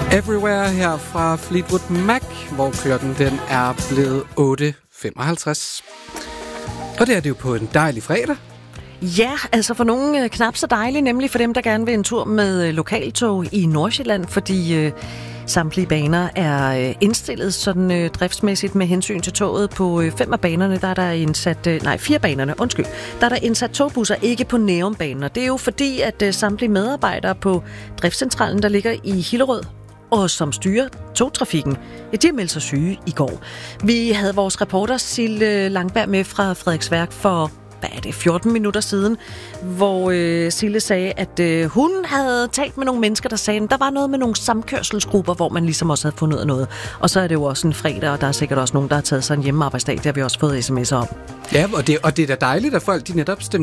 Everywhere her fra Fleetwood Mac, hvor klokken den er blevet 8.55. Og det er det jo på en dejlig fredag. Ja, altså for nogle knap så dejligt, nemlig for dem, der gerne vil en tur med lokaltog i Nordsjælland, fordi samtlige baner er indstillet sådan driftsmæssigt med hensyn til toget. På 5 af banerne, der er der indsat, 4 banerne, der er der indsat togbusser, ikke på Nærumbanen. Og det er jo fordi, at samtlige medarbejdere på driftscentralen, der ligger i Hillerød, og som styrer togtrafikken, de har meldt sig syge i går. Vi havde vores reporter Sille Langberg med fra Frederiksværk for 14 minutter siden, hvor Sille sagde, at hun havde talt med nogle mennesker, der sagde, at der var noget med nogle samkørselsgrupper, hvor man ligesom også havde fundet ud af noget. Og så er det jo også en fredag, og der er sikkert også nogen, der har taget sig en hjemmearbejdsdag. Det har vi også fået sms'er om. Ja, og det er da dejligt, at folk de netop stemmer